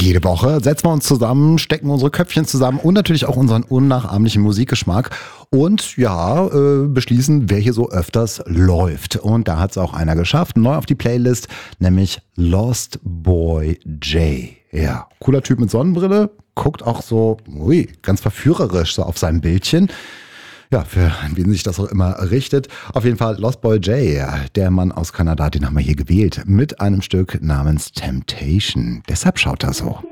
Jede Woche setzen wir uns zusammen, stecken unsere Köpfchen zusammen und natürlich auch unseren unnachahmlichen Musikgeschmack und beschließen, wer hier so öfters läuft. Und da hat es auch einer geschafft, neu auf die Playlist, nämlich Lost Boy J. Ja, cooler Typ mit Sonnenbrille, guckt auch so, ganz verführerisch so auf sein Bildchen. Ja, für wen sich das auch immer richtet. Auf jeden Fall Lost Boy J, der Mann aus Kanada, den haben wir hier gewählt, mit einem Stück namens Temptation. Deshalb schaut er so.